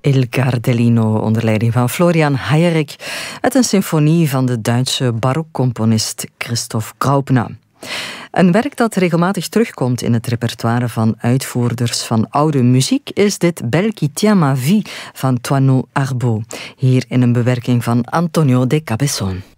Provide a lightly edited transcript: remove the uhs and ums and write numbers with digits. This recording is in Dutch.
Il Gardellino onder leiding van Florian Heyerik uit een symfonie van de Duitse barokcomponist Christoph Graupner. Een werk dat regelmatig terugkomt in het repertoire van uitvoerders van oude muziek is dit Belle qui tient ma vie van Toineau Arbeau, hier in een bewerking van Antonio de Cabezón.